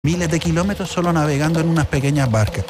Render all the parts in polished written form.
miles de kilómetros solo navegando en unas pequeñas barcas.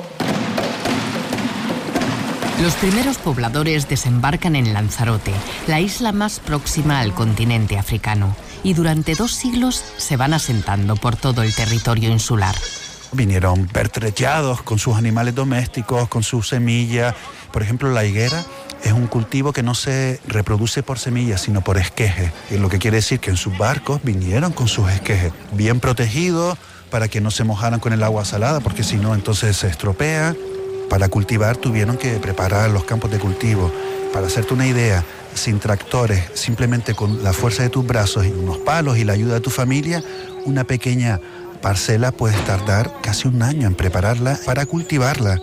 Los primeros pobladores desembarcan en Lanzarote, la isla más próxima al continente africano, y durante 2 siglos se van asentando por todo el territorio insular. Vinieron pertrechados con sus animales domésticos, con sus semillas. Por ejemplo, la higuera es un cultivo que no se reproduce por semillas, sino por esquejes. Y lo que quiere decir que en sus barcos vinieron con sus esquejes, bien protegidos para que no se mojaran con el agua salada, porque si no, entonces se estropea. Para cultivar tuvieron que preparar los campos de cultivo. Para hacerte una idea, sin tractores, simplemente con la fuerza de tus brazos y unos palos y la ayuda de tu familia, una pequeña parcela puedes tardar casi 1 año en prepararla para cultivarla.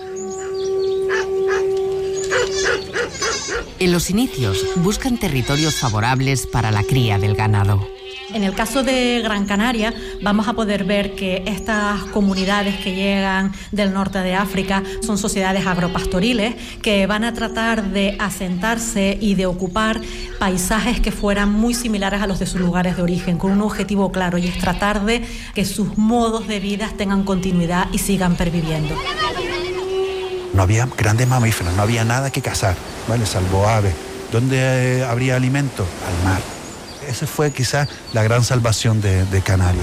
En los inicios buscan territorios favorables para la cría del ganado. En el caso de Gran Canaria vamos a poder ver que estas comunidades que llegan del norte de África son sociedades agropastoriles que van a tratar de asentarse y de ocupar paisajes que fueran muy similares a los de sus lugares de origen, con un objetivo claro, y es tratar de que sus modos de vida tengan continuidad y sigan perviviendo. No había grandes mamíferos, no había nada que cazar, ¿vale? Salvo aves. ¿Dónde habría alimento? Al mar. Esa fue quizás la gran salvación de Canarias.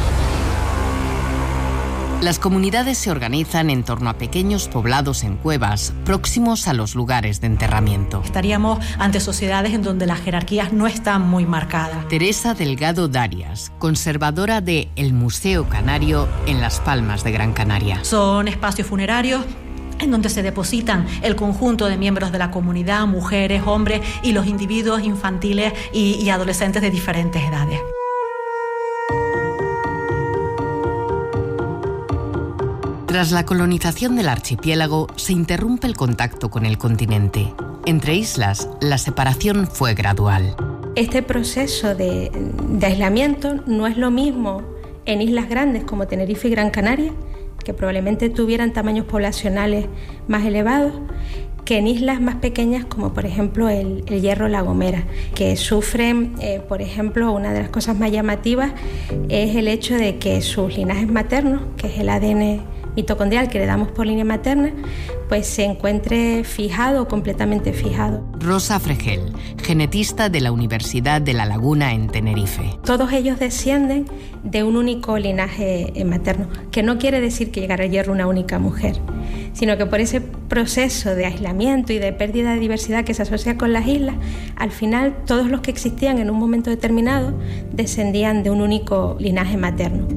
Las comunidades se organizan en torno a pequeños poblados en cuevas, próximos a los lugares de enterramiento. Estaríamos ante sociedades en donde las jerarquías no están muy marcadas. Teresa Delgado Darias, conservadora de El Museo Canario en Las Palmas de Gran Canaria. Son espacios funerarios en donde se depositan el conjunto de miembros de la comunidad, mujeres, hombres y los individuos infantiles y adolescentes de diferentes edades. Tras la colonización del archipiélago, se interrumpe el contacto con el continente. Entre islas, la separación fue gradual. Este proceso de aislamiento no es lo mismo en islas grandes como Tenerife y Gran Canaria, que probablemente tuvieran tamaños poblacionales más elevados, que en islas más pequeñas como por ejemplo el Hierro La Gomera, que sufren, por ejemplo, una de las cosas más llamativas es el hecho de que sus linajes maternos, que es el ADN mitocondrial que le damos por línea materna, pues se encuentre fijado o completamente fijado. Rosa Fregel, genetista de la Universidad de La Laguna en Tenerife. Todos ellos descienden de un único linaje materno, que no quiere decir que llegara al Hierro una única mujer, sino que por ese proceso de aislamiento y de pérdida de diversidad que se asocia con las islas, al final todos los que existían en un momento determinado descendían de un único linaje materno.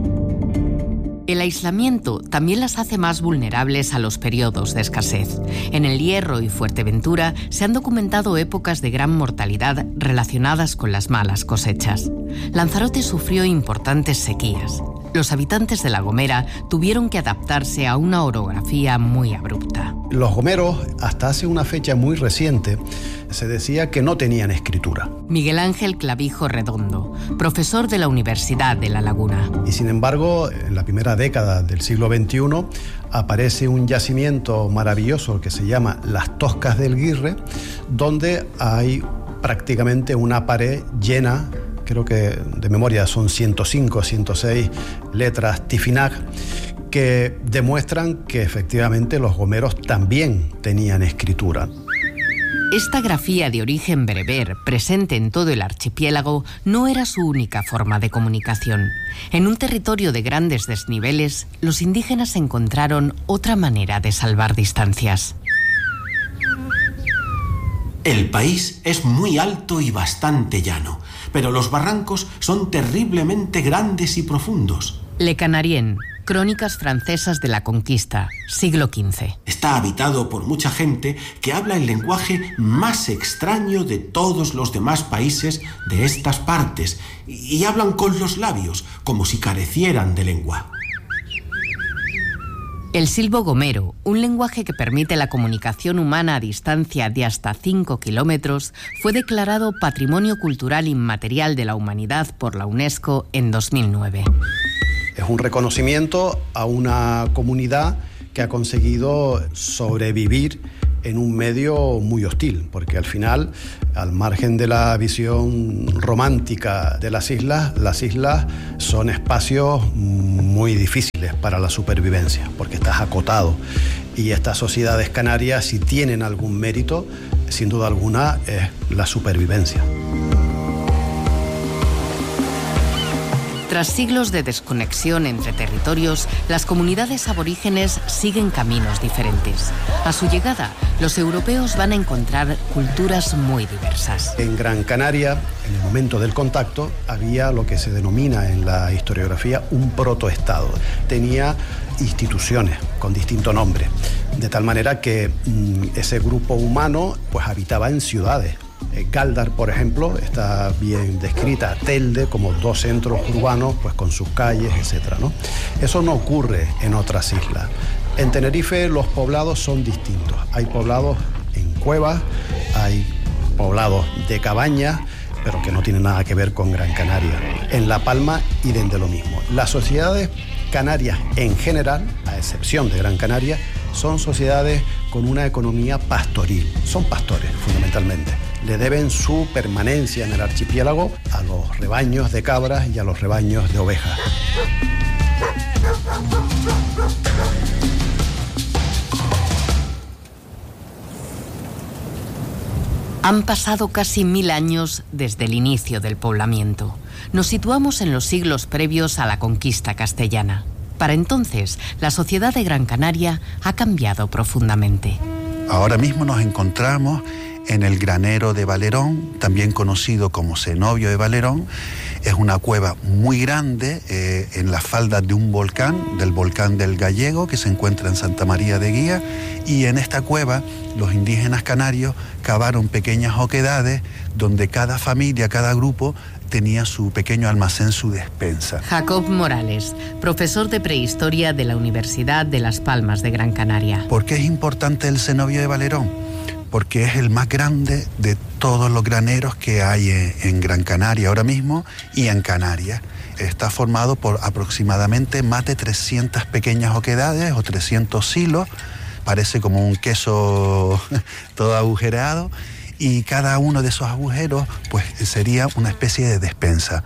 El aislamiento también las hace más vulnerables a los periodos de escasez. En El Hierro y Fuerteventura se han documentado épocas de gran mortalidad relacionadas con las malas cosechas. Lanzarote sufrió importantes sequías. Los habitantes de La Gomera tuvieron que adaptarse a una orografía muy abrupta. Los gomeros, hasta hace una fecha muy reciente, se decía que no tenían escritura. Miguel Ángel Clavijo Redondo, profesor de la Universidad de La Laguna. Y sin embargo, en la primera década del siglo XXI, aparece un yacimiento maravilloso que se llama Las Toscas del Guirre, donde hay prácticamente una pared llena, creo que de memoria son 105, 106 letras Tifinagh, que demuestran que efectivamente los gomeros también tenían escritura. Esta grafía de origen bereber, presente en todo el archipiélago, no era su única forma de comunicación. En un territorio de grandes desniveles, los indígenas encontraron otra manera de salvar distancias. El país es muy alto y bastante llano, pero los barrancos son terriblemente grandes y profundos. Le Canarien, Crónicas francesas de la conquista, siglo XV. Está habitado por mucha gente que habla el lenguaje más extraño de todos los demás países de estas partes y hablan con los labios, como si carecieran de lengua. El silbo gomero, un lenguaje que permite la comunicación humana a distancia de hasta 5 kilómetros, fue declarado Patrimonio Cultural Inmaterial de la Humanidad por la UNESCO en 2009. Es un reconocimiento a una comunidad que ha conseguido sobrevivir en un medio muy hostil, porque al final, al margen de la visión romántica de las islas son espacios muy difíciles para la supervivencia, porque estás acotado. Y estas sociedades canarias, si tienen algún mérito, sin duda alguna, es la supervivencia. Tras siglos de desconexión entre territorios, las comunidades aborígenes siguen caminos diferentes. A su llegada, los europeos van a encontrar culturas muy diversas. En Gran Canaria, en el momento del contacto, había lo que se denomina en la historiografía un protoestado. Tenía instituciones con distinto nombre, de tal manera que ese grupo humano pues habitaba en ciudades. Galdar, por ejemplo, está bien descrita, Telde, como dos centros urbanos, pues con sus calles, etcétera, ¿no? Eso no ocurre en otras islas. En Tenerife los poblados son distintos. Hay poblados en cuevas, hay poblados de cabañas, pero que no tienen nada que ver con Gran Canaria. En La Palma, idem de lo mismo. Las sociedades canarias en general, a excepción de Gran Canaria, son sociedades con una economía pastoril. Son pastores, fundamentalmente. Le deben su permanencia en el archipiélago a los rebaños de cabras y a los rebaños de ovejas. Han pasado casi 1000 años desde el inicio del poblamiento. Nos situamos en los siglos previos a la conquista castellana. Para entonces, la sociedad de Gran Canaria ha cambiado profundamente. Ahora mismo nos encontramos en el granero de Valerón, también conocido como cenobio de Valerón. Es una cueva muy grande en las faldas de un volcán, del volcán del Gallego, que se encuentra en Santa María de Guía, y en esta cueva los indígenas canarios cavaron pequeñas oquedades donde cada familia, cada grupo tenía su pequeño almacén, su despensa. Jacob Morales, profesor de prehistoria de la Universidad de Las Palmas de Gran Canaria. ¿Por qué es importante el cenobio de Valerón? Porque es el más grande de todos los graneros que hay en Gran Canaria ahora mismo y en Canarias. Está formado por aproximadamente más de 300 pequeñas oquedades o 300 silos. Parece como un queso todo agujereado, y cada uno de esos agujeros pues sería una especie de despensa.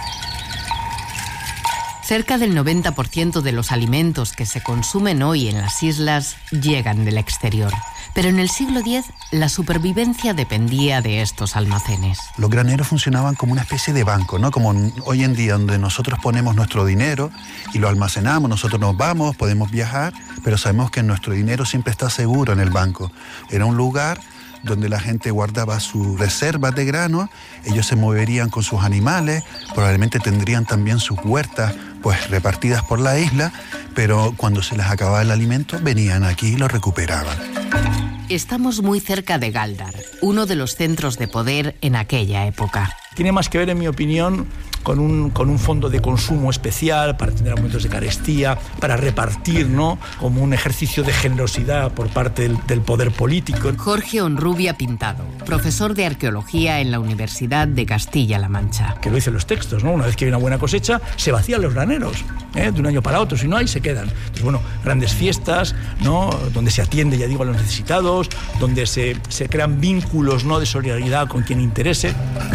Cerca del 90% de los alimentos que se consumen hoy en las islas llegan del exterior. Pero en el siglo X la supervivencia dependía de estos almacenes. Los graneros funcionaban como una especie de banco, ¿no? Como hoy en día, donde nosotros ponemos nuestro dinero y lo almacenamos, nosotros nos vamos, podemos viajar, pero sabemos que nuestro dinero siempre está seguro en el banco. Era un lugar donde la gente guardaba sus reservas de grano, ellos se moverían con sus animales, probablemente tendrían también sus huertas pues repartidas por la isla, pero cuando se les acababa el alimento venían aquí y lo recuperaban. Estamos muy cerca de Galdar, uno de los centros de poder en aquella época. Tiene más que ver, en mi opinión, con un fondo de consumo especial para atender a momentos de carestía, para repartir, ¿no?, como un ejercicio de generosidad por parte del poder político. Jorge Onrubia Pintado, profesor de arqueología en la Universidad de Castilla-La Mancha. Que lo dicen los textos, ¿no? Una vez que hay una buena cosecha, se vacían los graneros, de un año para otro. Si no hay, se quedan. Entonces, bueno, grandes fiestas, ¿no?, donde se atiende, ya digo, a los necesitados, donde se crean vínculos, ¿no?, de solidaridad con quien interese.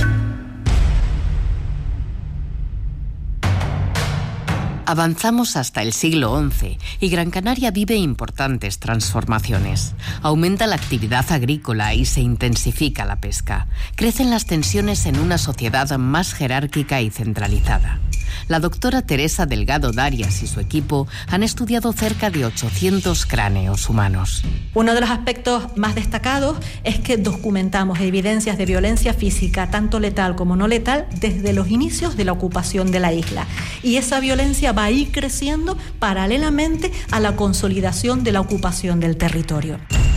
Avanzamos hasta el siglo XI y Gran Canaria vive importantes transformaciones. Aumenta la actividad agrícola y se intensifica la pesca. Crecen las tensiones en una sociedad más jerárquica y centralizada. La doctora Teresa Delgado Darias y su equipo han estudiado cerca de 800 cráneos humanos. Uno de los aspectos más destacados es que documentamos evidencias de violencia física, tanto letal como no letal, desde los inicios de la ocupación de la isla. Y esa violencia va a ir creciendo paralelamente a la consolidación de la ocupación del territorio.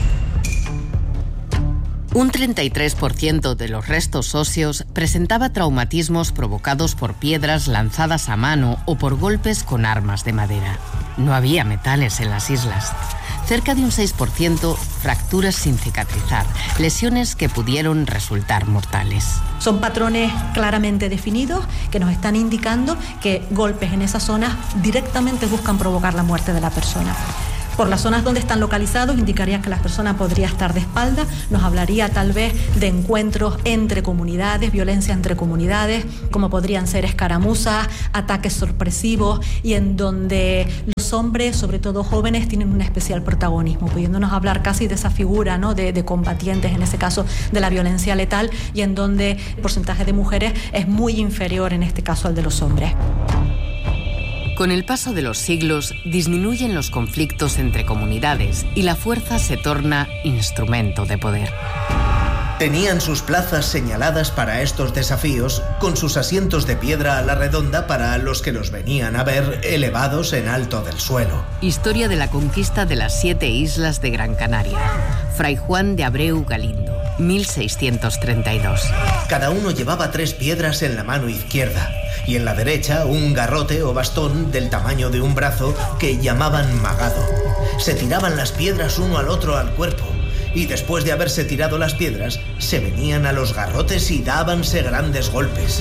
Un 33% de los restos óseos presentaba traumatismos provocados por piedras lanzadas a mano o por golpes con armas de madera. No había metales en las islas. Cerca de un 6% fracturas sin cicatrizar, lesiones que pudieron resultar mortales. Son patrones claramente definidos que nos están indicando que golpes en esas zonas directamente buscan provocar la muerte de la persona. Por las zonas donde están localizados indicaría que la persona podría estar de espalda, nos hablaría tal vez de encuentros entre comunidades, violencia entre comunidades, como podrían ser escaramuzas, ataques sorpresivos, y en donde los hombres, sobre todo jóvenes, tienen un especial protagonismo, pudiéndonos hablar casi de esa figura, ¿no?, de combatientes, en ese caso de la violencia letal, y en donde el porcentaje de mujeres es muy inferior en este caso al de los hombres. Con el paso de los siglos, disminuyen los conflictos entre comunidades y la fuerza se torna instrumento de poder. Tenían sus plazas señaladas para estos desafíos, con sus asientos de piedra a la redonda para los que los venían a ver elevados en alto del suelo. Historia de la conquista de las 7 islas de Gran Canaria. Fray Juan de Abreu Galindo, 1632. Cada uno llevaba 3 piedras en la mano izquierda y en la derecha un garrote o bastón del tamaño de un brazo que llamaban magado. Se tiraban las piedras uno al otro al cuerpo, y después de haberse tirado las piedras, se venían a los garrotes y dábanse grandes golpes.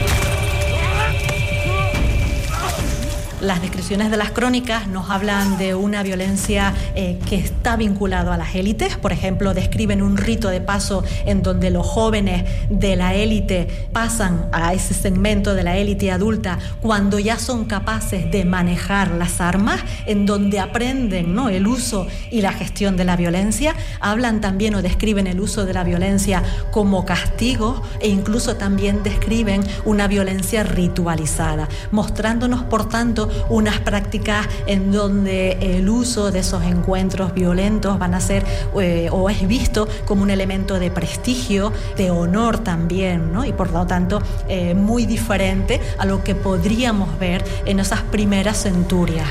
Las descripciones de las crónicas nos hablan de una violencia que está vinculada a las élites. Por ejemplo, describen un rito de paso en donde los jóvenes de la élite pasan a ese segmento de la élite adulta cuando ya son capaces de manejar las armas, en donde aprenden, ¿no?, el uso y la gestión de la violencia. Hablan también o describen el uso de la violencia como castigo, e incluso también describen una violencia ritualizada, mostrándonos, por tanto, unas prácticas en donde el uso de esos encuentros violentos van a ser o es visto como un elemento de prestigio, de honor también, ¿no? Y por lo tanto muy diferente a lo que podríamos ver en esas primeras centurias.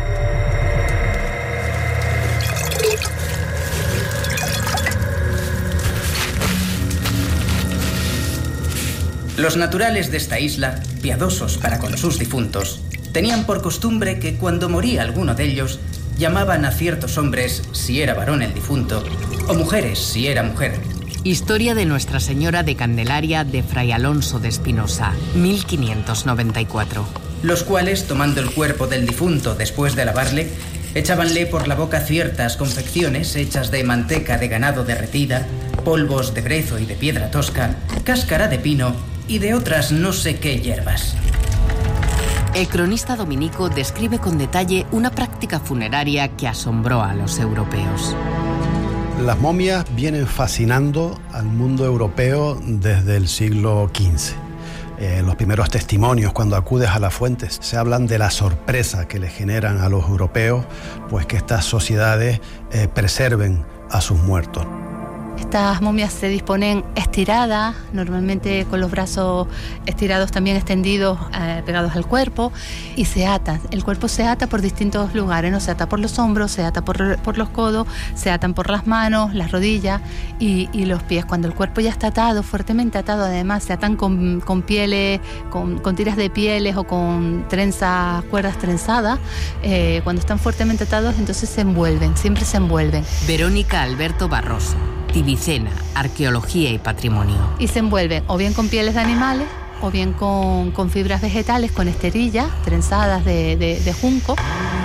Los naturales de esta isla, piadosos para con sus difuntos, tenían por costumbre que cuando moría alguno de ellos, llamaban a ciertos hombres si era varón el difunto, o mujeres si era mujer. Historia de Nuestra Señora de Candelaria de Fray Alonso de Espinosa, 1594. Los cuales, tomando el cuerpo del difunto después de lavarle, echábanle por la boca ciertas confecciones hechas de manteca de ganado derretida, polvos de brezo y de piedra tosca, cáscara de pino y de otras no sé qué hierbas. El cronista dominico describe con detalle una práctica funeraria que asombró a los europeos. Las momias vienen fascinando al mundo europeo desde el siglo XV. Los primeros testimonios, cuando acudes a las fuentes, se hablan de la sorpresa que le generan a los europeos, pues que estas sociedades preserven a sus muertos. Estas momias se disponen estiradas, normalmente con los brazos estirados también extendidos, pegados al cuerpo, y se atan. El cuerpo se ata por distintos lugares, ¿no? Se ata por los hombros, se ata por los codos, se atan por las manos, las rodillas y los pies. Cuando el cuerpo ya está atado, fuertemente atado, además se atan con pieles, con tiras de pieles o con trenzas, cuerdas trenzadas. Cuando están fuertemente atados, entonces se envuelven, siempre se envuelven. Verónica Alberto Barroso, Tibicena, Arqueología y Patrimonio. Y se envuelven o bien con pieles de animales o bien con fibras vegetales, con esterillas trenzadas de junco.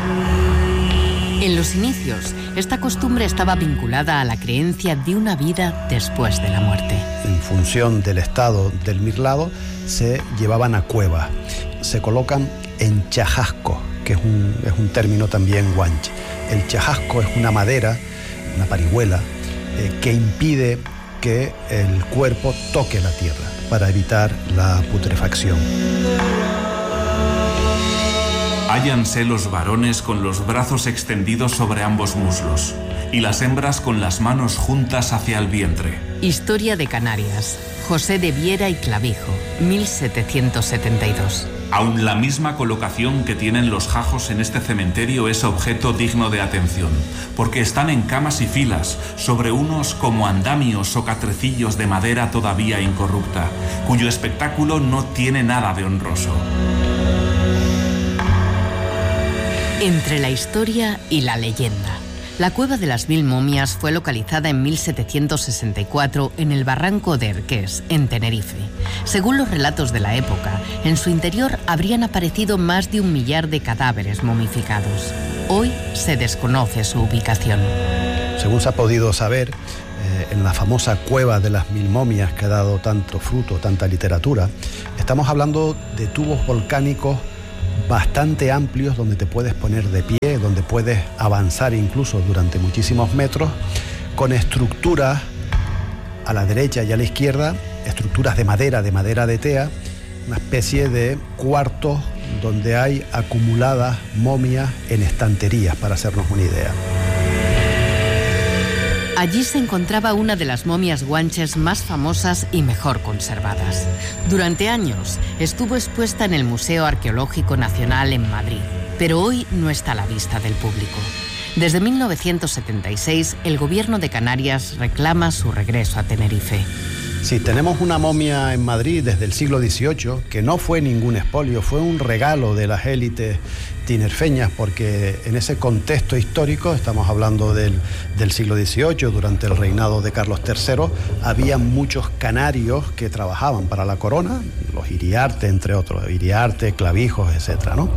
En los inicios, esta costumbre estaba vinculada a la creencia de una vida después de la muerte. En función del estado del mirlado, se llevaban a cuevas. Se colocan en chajasco, que es un término también guanche. El chajasco es una madera, una parihuela, que impide que el cuerpo toque la tierra para evitar la putrefacción. Hállanse los varones con los brazos extendidos sobre ambos muslos y las hembras con las manos juntas hacia el vientre. Historia de Canarias, José de Viera y Clavijo, 1772. Aun la misma colocación que tienen los jajos en este cementerio es objeto digno de atención, porque están en camas y filas, sobre unos como andamios o catrecillos de madera todavía incorrupta, cuyo espectáculo no tiene nada de honroso. Entre la historia y la leyenda. La Cueva de las 1000 momias fue localizada en 1764 en el barranco de Erqués, en Tenerife. Según los relatos de la época, en su interior habrían aparecido más de 1 millar de cadáveres momificados. Hoy se desconoce su ubicación. Según se ha podido saber, en la famosa Cueva de las 1000 momias que ha dado tanto fruto, tanta literatura, estamos hablando de tubos volcánicos bastante amplios donde te puedes poner de pie, donde puedes avanzar incluso durante muchísimos metros, con estructuras a la derecha y a la izquierda, estructuras de madera de tea, una especie de cuartos donde hay acumuladas momias en estanterías, para hacernos una idea. Allí se encontraba una de las momias guanches más famosas y mejor conservadas. Durante años estuvo expuesta en el Museo Arqueológico Nacional en Madrid, pero hoy no está a la vista del público. Desde 1976, el Gobierno de Canarias reclama su regreso a Tenerife. Sí, tenemos una momia en Madrid desde el siglo XVIII, que no fue ningún expolio, fue un regalo de las élites tinerfeñas, porque en ese contexto histórico, estamos hablando del siglo XVIII, durante el reinado de Carlos III, había muchos canarios que trabajaban para la corona, los Iriarte, entre otros, Iriarte, Clavijos, etcétera, ¿no?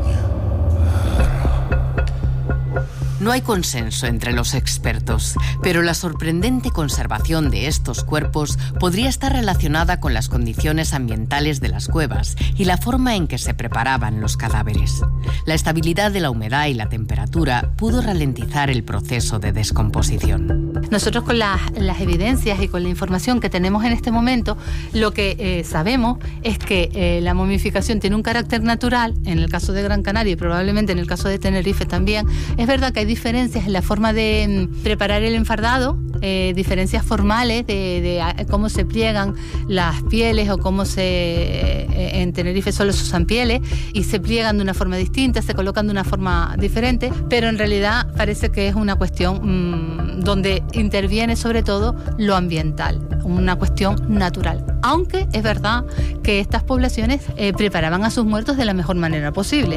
No hay consenso entre los expertos, pero la sorprendente conservación de estos cuerpos podría estar relacionada con las condiciones ambientales de las cuevas y la forma en que se preparaban los cadáveres. La estabilidad de la humedad y la temperatura pudo ralentizar el proceso de descomposición. Nosotros con las evidencias y con la información que tenemos en este momento, lo que sabemos es que la momificación tiene un carácter natural, en el caso de Gran Canaria y probablemente en el caso de Tenerife también. Es verdad que hay diferencias en la forma de preparar el enfardado, diferencias formales de cómo se pliegan las pieles o cómo en Tenerife solo se usan pieles y se pliegan de una forma distinta, se colocan de una forma diferente, pero en realidad parece que es una cuestión donde interviene sobre todo lo ambiental, una cuestión natural. Aunque es verdad que estas poblaciones preparaban a sus muertos de la mejor manera posible.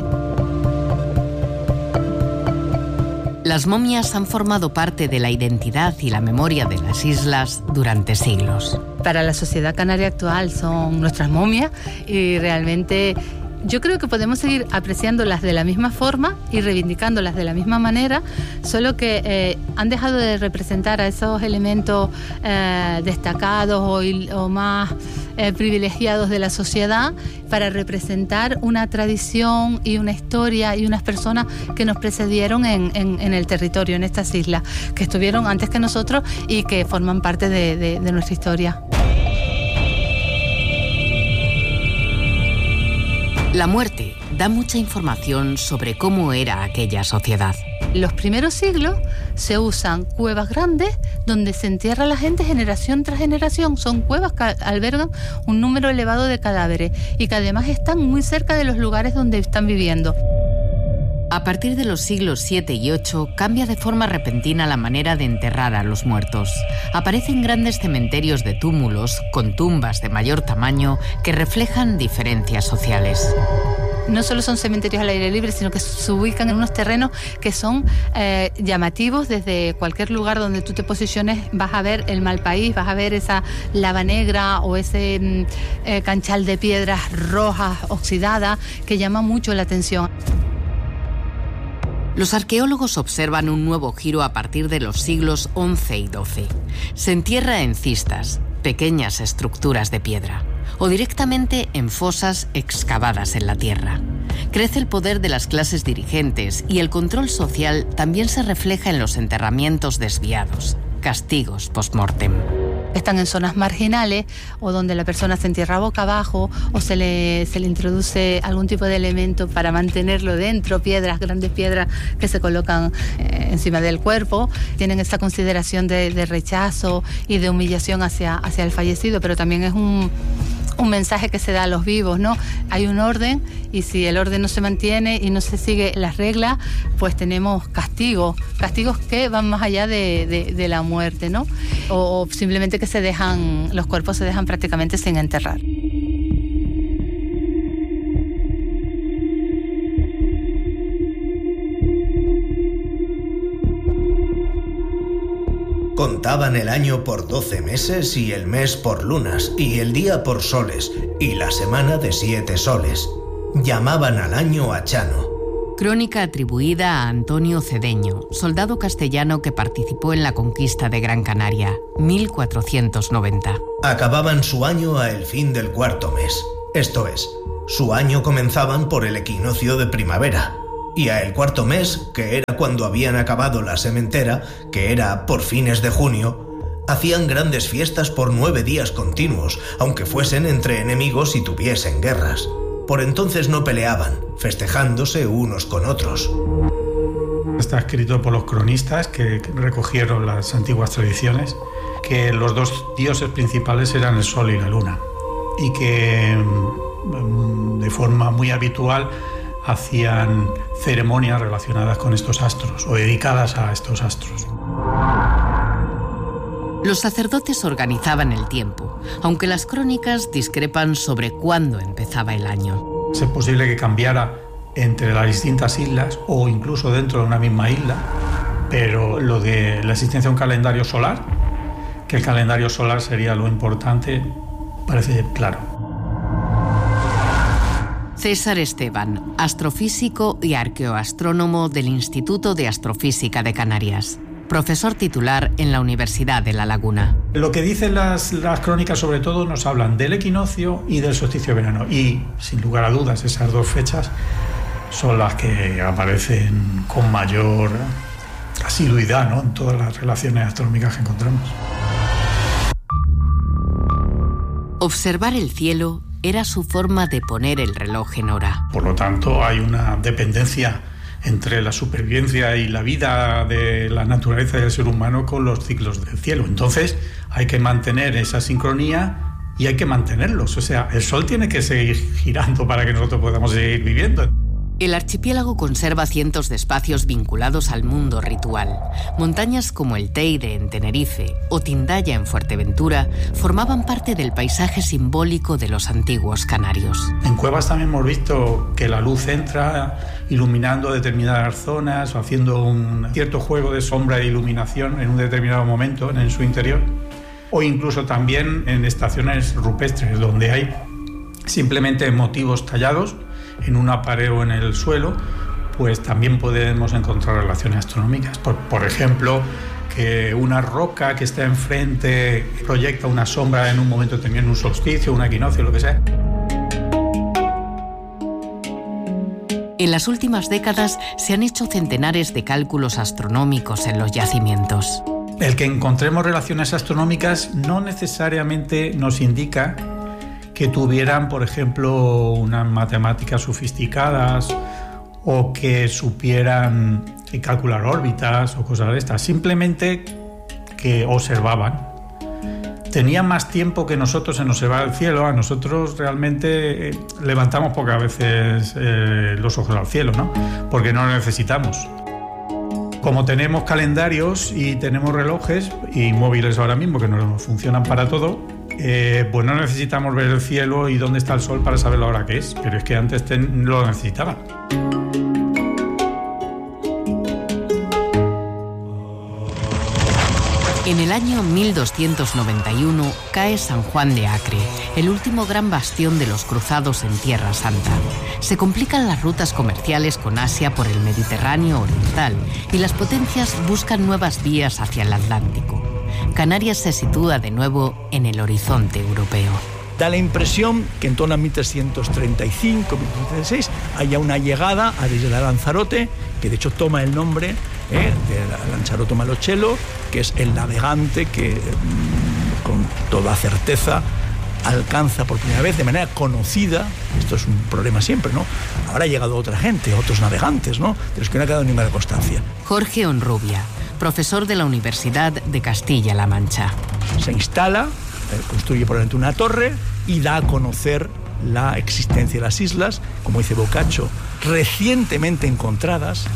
Las momias han formado parte de la identidad y la memoria de las islas durante siglos. Para la sociedad canaria actual son nuestras momias y realmente yo creo que podemos seguir apreciándolas de la misma forma y reivindicándolas de la misma manera, solo que han dejado de representar a esos elementos destacados o más privilegiados de la sociedad para representar una tradición y una historia y unas personas que nos precedieron en el territorio, en estas islas, que estuvieron antes que nosotros y que forman parte de nuestra historia. La muerte da mucha información sobre cómo era aquella sociedad. En los primeros siglos se usan cuevas grandes donde se entierra la gente generación tras generación. Son cuevas que albergan un número elevado de cadáveres y que además están muy cerca de los lugares donde están viviendo. A partir de los siglos 7 y 8 cambia de forma repentina la manera de enterrar a los muertos. Aparecen grandes cementerios de túmulos con tumbas de mayor tamaño que reflejan diferencias sociales. No solo son cementerios al aire libre, sino que se ubican en unos terrenos que son llamativos. Desde cualquier lugar donde tú te posiciones vas a ver el Malpaís, vas a ver esa lava negra o ese canchal de piedras rojas oxidadas que llama mucho la atención. Los arqueólogos observan un nuevo giro a partir de los siglos XI y XII. Se entierra en cistas, pequeñas estructuras de piedra, o directamente en fosas excavadas en la tierra. Crece el poder de las clases dirigentes y el control social también se refleja en los enterramientos desviados, castigos post-mortem. Están en zonas marginales o donde la persona se entierra boca abajo o se le introduce algún tipo de elemento para mantenerlo dentro, piedras, grandes piedras que se colocan encima del cuerpo. Tienen esa consideración de rechazo y de humillación hacia el fallecido, pero también es un mensaje que se da a los vivos, ¿no? Hay un orden y si el orden no se mantiene y no se sigue las reglas, pues tenemos castigos que van más allá de la muerte, ¿no? O simplemente que los cuerpos se dejan prácticamente sin enterrar. Contaban el año por 12 meses y el mes por lunas, y el día por soles, y la semana de 7 soles. Llamaban al año achano. Crónica atribuida a Antonio Cedeño, soldado castellano que participó en la conquista de Gran Canaria, 1490. Acababan su año a el fin del cuarto mes. Esto es, su año comenzaban por el equinoccio de primavera. Y a el cuarto mes, que era cuando habían acabado la sementera, que era por fines de junio, hacían grandes fiestas por 9 días continuos, aunque fuesen entre enemigos y tuviesen guerras. Por entonces no peleaban, festejándose unos con otros. Está escrito por los cronistas que recogieron las antiguas tradiciones, que los dos dioses principales eran el sol y la luna, y que de forma muy habitual hacían ceremonias relacionadas con estos astros o dedicadas a estos astros. Los sacerdotes organizaban el tiempo, aunque las crónicas discrepan sobre cuándo empezaba el año. Es posible que cambiara entre las distintas islas o incluso dentro de una misma isla, pero lo de la existencia de un calendario solar, que el calendario solar sería lo importante, parece claro. César Esteban, astrofísico y arqueoastrónomo del Instituto de Astrofísica de Canarias. Profesor titular en la Universidad de La Laguna. Lo que dicen las crónicas sobre todo nos hablan del equinoccio y del solsticio de verano. Y, sin lugar a dudas, esas dos fechas son las que aparecen con mayor asiduidad, ¿no?, en todas las relaciones astronómicas que encontramos. Observar el cielo era su forma de poner el reloj en hora. Por lo tanto, hay una dependencia entre la supervivencia y la vida de la naturaleza y del ser humano con los ciclos del cielo. Entonces, hay que mantener esa sincronía y hay que mantenerlos. O sea, el Sol tiene que seguir girando para que nosotros podamos seguir viviendo. El archipiélago conserva cientos de espacios vinculados al mundo ritual. Montañas como el Teide en Tenerife o Tindaya en Fuerteventura formaban parte del paisaje simbólico de los antiguos canarios. En cuevas también hemos visto que la luz entra iluminando determinadas zonas o haciendo un cierto juego de sombra e iluminación en un determinado momento en su interior. O incluso también en estaciones rupestres donde hay simplemente motivos tallados en una pared o en el suelo, pues también podemos encontrar relaciones astronómicas. Por ejemplo, que una roca que está enfrente proyecta una sombra en un momento también, un solsticio, un equinoccio, lo que sea. En las últimas décadas se han hecho centenares de cálculos astronómicos en los yacimientos. El que encontremos relaciones astronómicas no necesariamente nos indica que tuvieran, por ejemplo, unas matemáticas sofisticadas o que supieran calcular órbitas o cosas de estas. Simplemente que observaban. Tenían más tiempo que nosotros en observar el cielo. A nosotros realmente levantamos pocas veces los ojos al cielo, ¿no?, porque no lo necesitamos. Como tenemos calendarios y tenemos relojes y móviles ahora mismo que nos funcionan para todo, pues no necesitamos ver el cielo y dónde está el sol para saber la hora que es, pero es que antes lo necesitaban. En el año 1291 cae San Juan de Acre, el último gran bastión de los cruzados en Tierra Santa. Se complican las rutas comerciales con Asia por el Mediterráneo oriental y las potencias buscan nuevas vías hacia el Atlántico. Canarias se sitúa de nuevo en el horizonte europeo. Da la impresión que en torno a 1335, 1336 haya una llegada a desde la Lanzarote, que de hecho toma el nombre de Lanzarote Malocello, que es el navegante que con toda certeza alcanza por primera vez de manera conocida. Esto es un problema siempre, ¿no? Ahora ha llegado otra gente, otros navegantes, ¿no?, de los que no ha quedado ninguna constancia. Jorge Honrubia, profesor de la Universidad de Castilla-La Mancha. Se instala, construye probablemente una torre y da a conocer la existencia de las islas, como dice Boccaccio, recientemente encontradas.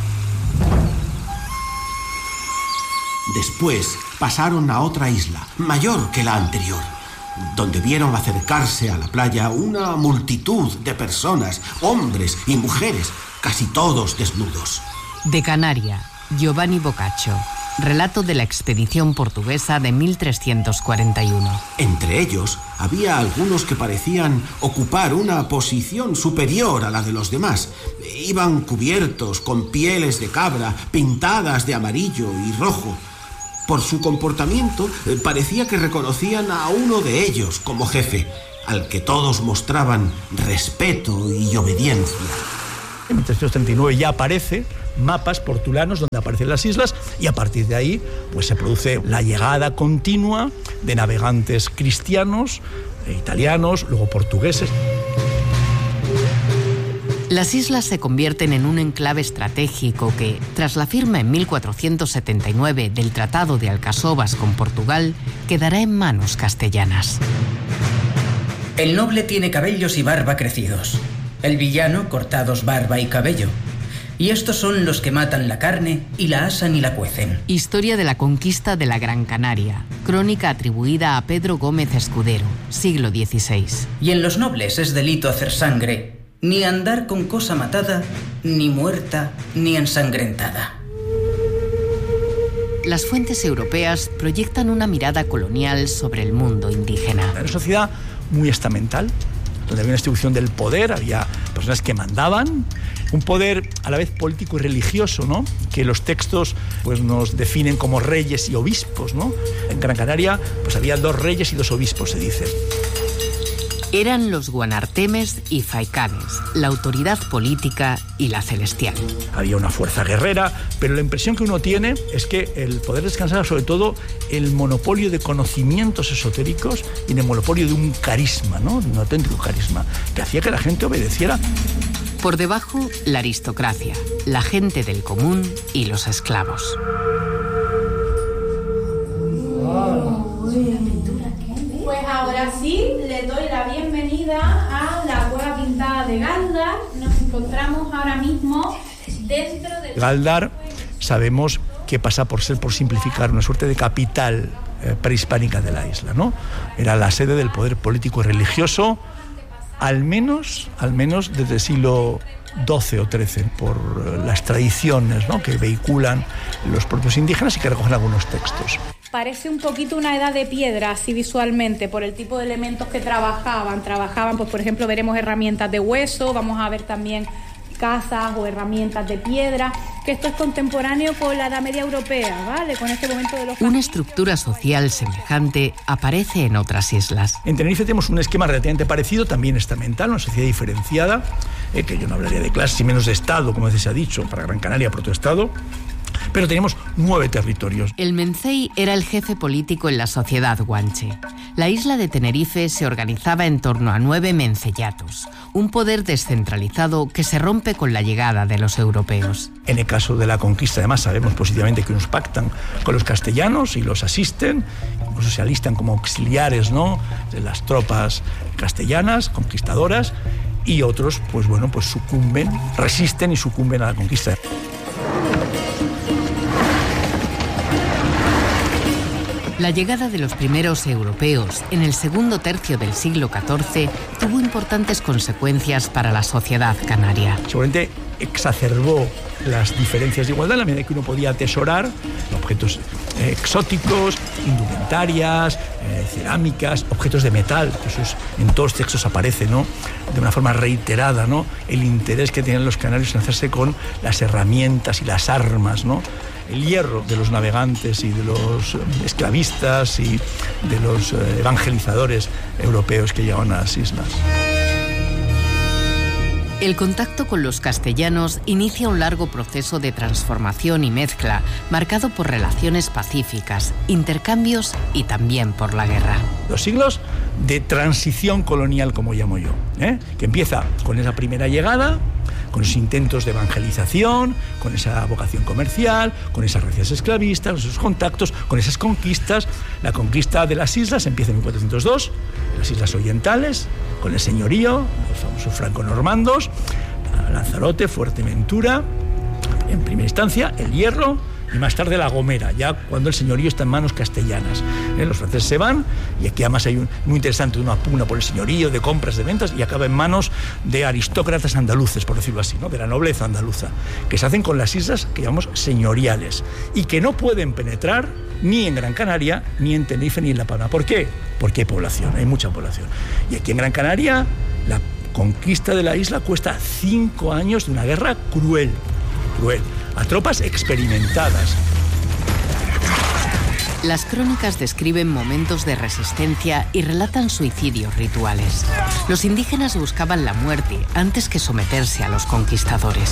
Después pasaron a otra isla, mayor que la anterior, donde vieron acercarse a la playa una multitud de personas, hombres y mujeres, casi todos desnudos. De Canaria, Giovanni Boccaccio. relato de la expedición portuguesa de 1341. Entre ellos había algunos que parecían ocupar una posición superior a la de los demás. Iban cubiertos con pieles de cabra pintadas de amarillo y rojo. Por su comportamiento parecía que reconocían a uno de ellos como jefe, al que todos mostraban respeto y obediencia. En 1339 ya aparece mapas portulanos donde aparecen las islas, y a partir de ahí pues se produce la llegada continua de navegantes cristianos, italianos, luego portugueses. Las islas se convierten en un enclave estratégico que, tras la firma en 1479 del Tratado de Alcasovas con Portugal, quedará en manos castellanas. El noble tiene cabellos y barba crecidos. El villano, cortados barba y cabello. Y estos son los que matan la carne y la asan y la cuecen. Historia de la conquista de la Gran Canaria. Crónica atribuida a Pedro Gómez Escudero, siglo XVI. Y en los nobles es delito hacer sangre, ni andar con cosa matada, ni muerta, ni ensangrentada. Las fuentes europeas proyectan una mirada colonial sobre el mundo indígena. Era una sociedad muy estamental, donde había una distribución del poder, había personas que mandaban, un poder a la vez político y religioso, ¿no?, que los textos pues nos definen como reyes y obispos, ¿no? En Gran Canaria pues había 2 reyes y 2 obispos, se dice. Eran los guanartemes y faicanes, la autoridad política y la celestial. Había una fuerza guerrera, pero la impresión que uno tiene es que el poder descansaba sobre todo el monopolio de conocimientos esotéricos y en el monopolio de un carisma, ¿no?, de un auténtico carisma, que hacía que la gente obedeciera. Por debajo, la aristocracia, la gente del común y los esclavos. Pues ahora sí, le doy la bienvenida a la Cueva Pintada de Gáldar. Nos encontramos ahora mismo dentro de... Gáldar, sabemos que pasa por ser, por simplificar, una suerte de capital prehispánica de la isla, ¿no? Era la sede del poder político y religioso, al menos desde el siglo XII o XIII, por las tradiciones, ¿no?, que vehiculan los propios indígenas y que recogen algunos textos. Parece un poquito una edad de piedra, así visualmente, por el tipo de elementos que trabajaban. Pues por ejemplo, veremos herramientas de hueso, vamos a ver también casas o herramientas de piedra, que esto es contemporáneo con la Edad Media europea, ¿vale? Con este momento de los... Una estructura social semejante aparece en otras islas. En Tenerife tenemos un esquema relativamente parecido, también estamental, una sociedad diferenciada, que yo no hablaría de clases y menos de Estado, como a veces se ha dicho, para Gran Canaria protoestado, pero tenemos 9 territorios. El Mencey era el jefe político en la sociedad guanche. La isla de Tenerife se organizaba en torno a 9 menceyatos, un poder descentralizado que se rompe con la llegada de los europeos. En el caso de la conquista, además, sabemos positivamente que unos pactan con los castellanos y los asisten, incluso se alistan como auxiliares, ¿no?, de las tropas castellanas, conquistadoras, y otros, pues bueno, pues sucumben, resisten y sucumben a la conquista. La llegada de los primeros europeos en el segundo tercio del siglo XIV tuvo importantes consecuencias para la sociedad canaria. Seguramente exacerbó las diferencias de igualdad en la medida que uno podía atesorar objetos exóticos, indumentarias, cerámicas, objetos de metal. Eso es, en todos los textos aparece, ¿no?, de una forma reiterada, ¿no?, el interés que tenían los canarios en hacerse con las herramientas y las armas, ¿no? El hierro de los navegantes y de los esclavistas y de los evangelizadores europeos que llegaban a las islas. El contacto con los castellanos inicia un largo proceso de transformación y mezcla, marcado por relaciones pacíficas, intercambios y también por la guerra. Los siglos de transición colonial, como llamo yo, que empieza con esa primera llegada, con esos intentos de evangelización, con esa vocación comercial, con esas racias esclavistas, con esos contactos, con esas conquistas. La conquista de las islas empieza en 1402, las islas orientales, con el señorío, los famosos franco-normandos, Lanzarote, Fuerteventura, en primera instancia, el Hierro, y más tarde La Gomera, ya cuando el señorío está en manos castellanas. Los franceses se van, y aquí además hay muy interesante una pugna por el señorío, de compras, de ventas, y acaba en manos de aristócratas andaluces, por decirlo así, ¿no? De la nobleza andaluza, que se hacen con las islas que llamamos señoriales, y que no pueden penetrar ni en Gran Canaria, ni en Tenerife, ni en La Palma. ¿Por qué? Porque hay población, hay mucha población. Y aquí en Gran Canaria, la conquista de la isla cuesta 5 años de una guerra cruel, a tropas experimentadas. Las crónicas describen momentos de resistencia y relatan suicidios rituales. Los indígenas buscaban la muerte antes que someterse a los conquistadores.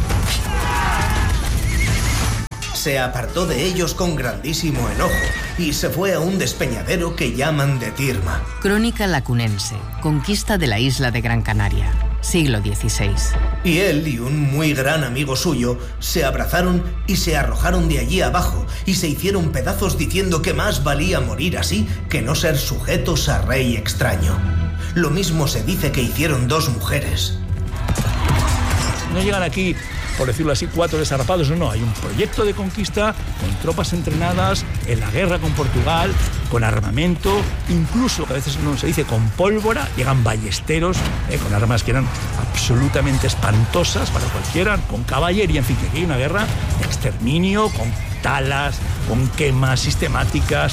Se apartó de ellos con grandísimo enojo y se fue a un despeñadero que llaman de Tirma. Crónica lacunense, conquista de la isla de Gran Canaria, siglo XVI. Y él y un muy gran amigo suyo se abrazaron y se arrojaron de allí abajo y se hicieron pedazos diciendo que más valía morir así que no ser sujetos a rey extraño. Lo mismo se dice que hicieron 2 mujeres. No llegan aquí, por decirlo así, 4 desarrapados, no, hay un proyecto de conquista con tropas entrenadas en la guerra con Portugal, con armamento, incluso, a veces no se dice con pólvora, llegan ballesteros con armas que eran absolutamente espantosas para cualquiera, con caballería, en fin, que aquí hay una guerra de exterminio, con talas, con quemas sistemáticas.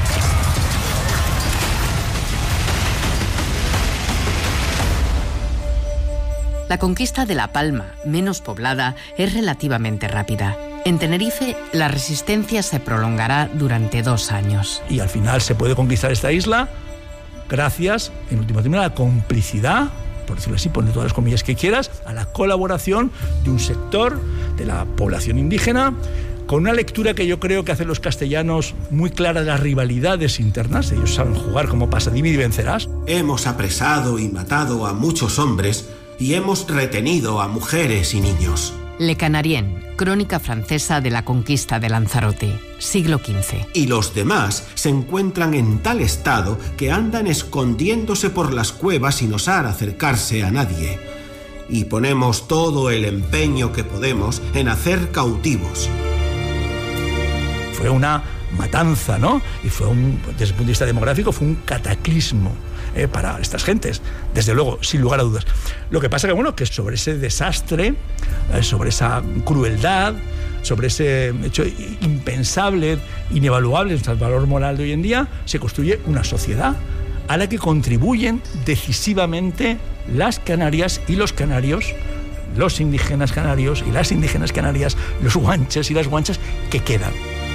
La conquista de La Palma, menos poblada, es relativamente rápida. En Tenerife, la resistencia se prolongará durante 2 años. Y al final se puede conquistar esta isla gracias, en último término, a la complicidad, por decirlo así, ponle todas las comillas que quieras, a la colaboración de un sector de la población indígena, con una lectura que yo creo que hacen los castellanos muy clara de las rivalidades internas. Ellos saben jugar como pasa, divide y vencerás. Hemos apresado y matado a muchos hombres y hemos retenido a mujeres y niños. Le Canarien, crónica francesa de la conquista de Lanzarote, siglo XV. Y los demás se encuentran en tal estado que andan escondiéndose por las cuevas sin osar acercarse a nadie. Y ponemos todo el empeño que podemos en hacer cautivos. Fue una matanza, ¿no? Y fue desde el punto de vista demográfico, fue un cataclismo para estas gentes, desde luego, sin lugar a dudas. Lo que pasa que sobre ese desastre, sobre esa crueldad, sobre ese hecho impensable, inevaluable en el valor moral de hoy en día, se construye una sociedad a la que contribuyen decisivamente las Canarias y los canarios, los indígenas canarios y las indígenas canarias, los guanches y las guanchas que quedan.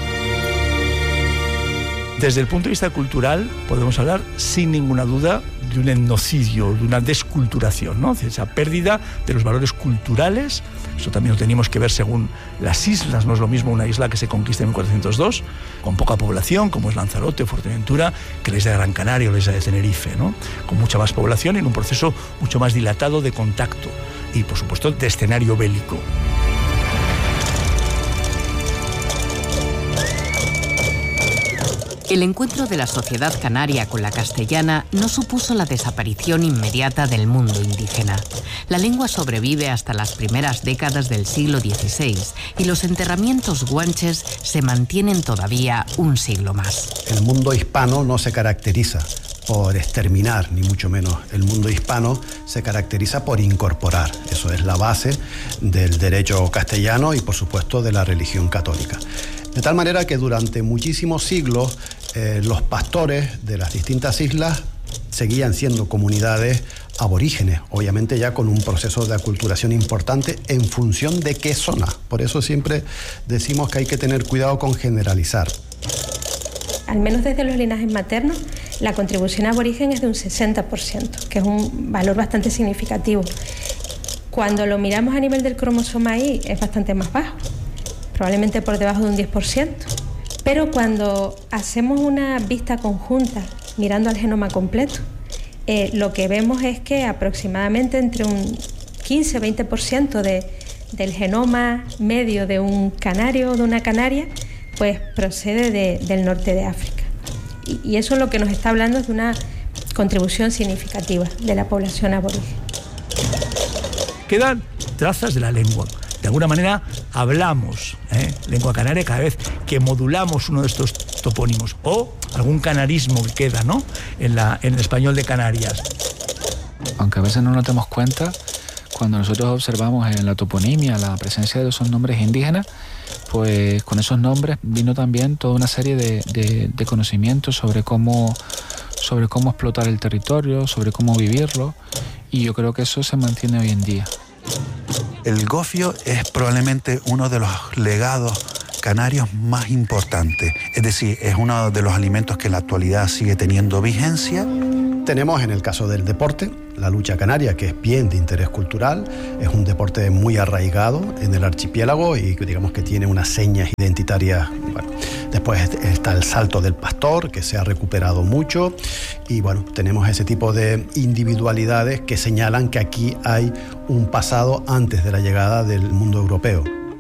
Desde el punto de vista cultural, podemos hablar sin ninguna duda de un etnocidio, de una desculturación, ¿no? Esa pérdida de los valores culturales. Eso también lo tenemos que ver según las islas. No es lo mismo una isla que se conquista en 1402, con poca población, como es Lanzarote o Fuerteventura, que la isla de Gran Canaria o la isla de Tenerife, ¿no? Con mucha más población y en un proceso mucho más dilatado de contacto y, por supuesto, de escenario bélico. El encuentro de la sociedad canaria con la castellana no supuso la desaparición inmediata del mundo indígena. La lengua sobrevive hasta las primeras décadas del siglo XVI y los enterramientos guanches se mantienen todavía un siglo más. El mundo hispano no se caracteriza por exterminar, ni mucho menos. El mundo hispano se caracteriza por incorporar. Eso es la base del derecho castellano y, por supuesto, de la religión católica. De tal manera que durante muchísimos siglos los pastores de las distintas islas seguían siendo comunidades aborígenes, obviamente ya con un proceso de aculturación importante en función de qué zona. Por eso siempre decimos que hay que tener cuidado con generalizar. Al menos desde los linajes maternos, la contribución aborigen es de un 60%, que es un valor bastante significativo. Cuando lo miramos a nivel del cromosoma Y es bastante más bajo, probablemente por debajo de un 10%. Pero cuando hacemos una vista conjunta, mirando al genoma completo, lo que vemos es que aproximadamente entre un 15-20% del genoma medio de un canario o de una canaria, pues procede del norte de África. Y eso lo que nos está hablando es de una contribución significativa de la población aborigen. Quedan trazas de la lengua. de alguna manera hablamos lengua canaria cada vez que modulamos uno de estos topónimos, o algún canarismo que queda, ¿no?, en el español de Canarias. Aunque a veces no nos demos cuenta, cuando nosotros observamos en la toponimia la presencia de esos nombres indígenas, pues con esos nombres vino también toda una serie de conocimientos sobre cómo explotar el territorio, sobre cómo vivirlo, y yo creo que eso se mantiene hoy en día. El gofio es probablemente uno de los legados canarios más importantes, es decir, es uno de los alimentos que en la actualidad sigue teniendo vigencia. Tenemos en el caso del deporte la lucha canaria, que es bien de interés cultural, es un deporte muy arraigado en el archipiélago y digamos que tiene unas señas identitarias. Bueno, después está el salto del pastor, que se ha recuperado mucho, y bueno, tenemos ese tipo de individualidades que señalan que aquí hay un pasado antes de la llegada del mundo europeo.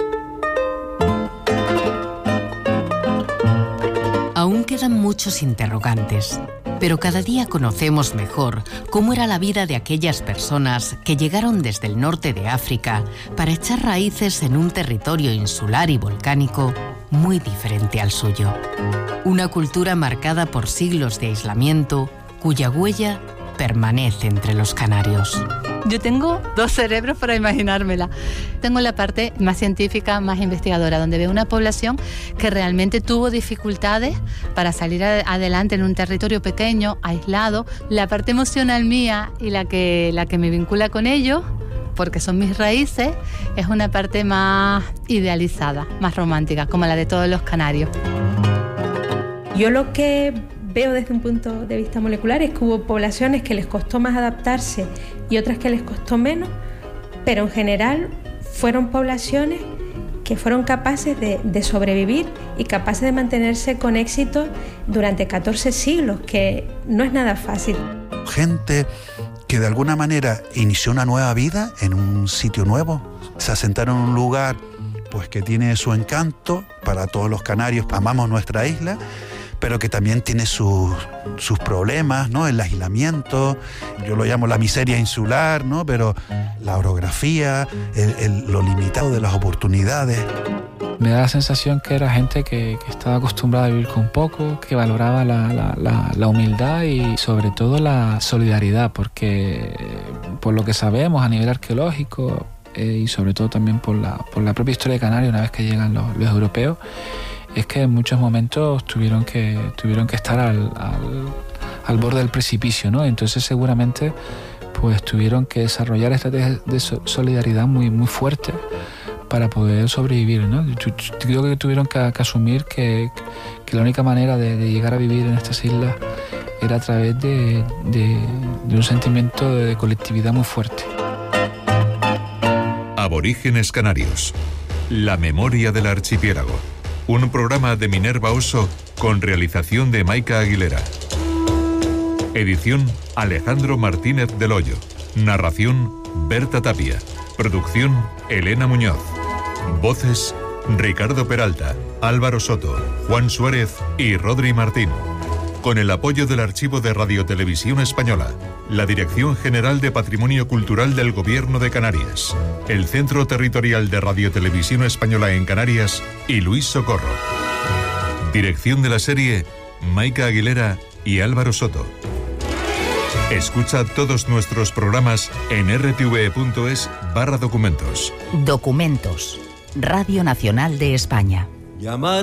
Aún quedan muchos interrogantes, pero cada día conocemos mejor cómo era la vida de aquellas personas que llegaron desde el norte de África para echar raíces en un territorio insular y volcánico muy diferente al suyo. Una cultura marcada por siglos de aislamiento, cuya huella permanece entre los canarios. Yo tengo dos cerebros para imaginármela. Tengo la parte más científica, más investigadora, donde veo una población que realmente tuvo dificultades para salir adelante en un territorio pequeño, aislado. La parte emocional mía y la que me vincula con ellos, porque son mis raíces, es una parte más idealizada, más romántica, como la de todos los canarios. Yo lo que veo desde un punto de vista molecular es que hubo poblaciones que les costó más adaptarse y otras que les costó menos, pero en general fueron poblaciones que fueron capaces de sobrevivir y capaces de mantenerse con éxito durante 14 siglos, que no es nada fácil. Gente que de alguna manera inició una nueva vida en un sitio nuevo, se asentaron en un lugar pues que tiene su encanto para todos los canarios, amamos nuestra isla, pero que también tiene sus problemas, ¿no? El aislamiento, yo lo llamo la miseria insular, ¿no? Pero la orografía, lo limitado de las oportunidades. Me da la sensación que era gente que estaba acostumbrada a vivir con poco, que valoraba la humildad y sobre todo la solidaridad, porque por lo que sabemos a nivel arqueológico y sobre todo también por la propia historia de Canarias, una vez que llegan los europeos, es que en muchos momentos tuvieron que estar al borde del precipicio, ¿no? Entonces seguramente pues tuvieron que desarrollar estrategias de solidaridad muy, muy fuertes para poder sobrevivir, ¿no? Yo creo que tuvieron que asumir que la única manera de llegar a vivir en estas islas era a través de un sentimiento de colectividad muy fuerte. Aborígenes Canarios. La memoria del archipiélago. Un programa de Minerva Oso con realización de Maika Aguilera. Edición Alejandro Martínez del Hoyo. Narración Berta Tapia. Producción Elena Muñoz. Voces Ricardo Peralta, Álvaro Soto, Juan Suárez y Rodri Martín. Con el apoyo del Archivo de Radiotelevisión Española, la Dirección General de Patrimonio Cultural del Gobierno de Canarias, el Centro Territorial de Radiotelevisión Española en Canarias y Luis Socorro. Dirección de la serie, Maika Aguilera y Álvaro Soto. Escucha todos nuestros programas en rtve.es/documentos. Documentos. Radio Nacional de España. Llamar